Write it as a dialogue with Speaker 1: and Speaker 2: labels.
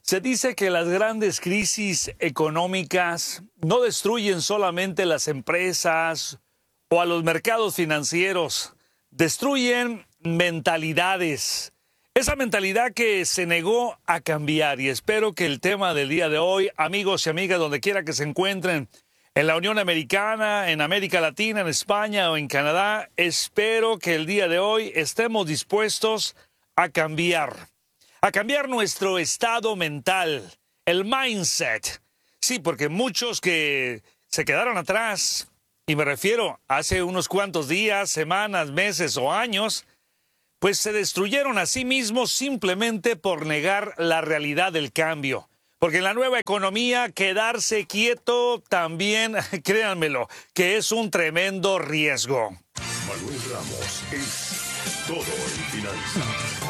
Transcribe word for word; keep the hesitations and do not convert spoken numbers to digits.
Speaker 1: Se dice que las grandes crisis económicas no destruyen solamente las empresas o a los mercados financieros, destruyen mentalidades. Esa mentalidad que se negó a cambiar, y espero que el tema del día de hoy, amigos y amigas, donde quiera que se encuentren, en la Unión Americana, en América Latina, en España o en Canadá, espero que el día de hoy estemos dispuestos a cambiar. A cambiar nuestro estado mental, el mindset. Sí, porque muchos que se quedaron atrás, y me refiero hace unos cuantos días, semanas, meses o años, pues se destruyeron a sí mismos simplemente por negar la realidad del cambio. Porque en la nueva economía, quedarse quieto también, créanmelo, que es un tremendo riesgo.
Speaker 2: Manuel Ramos es todo en finanzas.